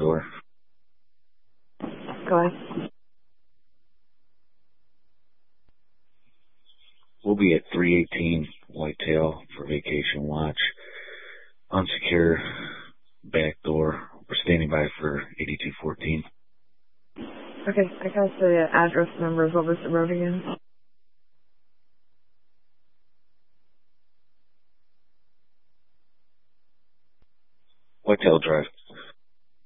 door. Go ahead. We'll be at 318 Whitetail for Vacation Watch. Unsecure back door. We're standing by for 8214. Okay, I got the address numbers. What was the road again? Whitetail Drive.